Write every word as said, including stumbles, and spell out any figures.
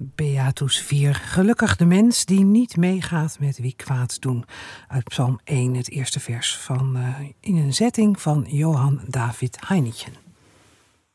Beatus vier. Gelukkig de mens die niet meegaat met wie kwaad doen. Uit Psalm één, het eerste vers van, uh, in een zetting van Johann David Heinichen.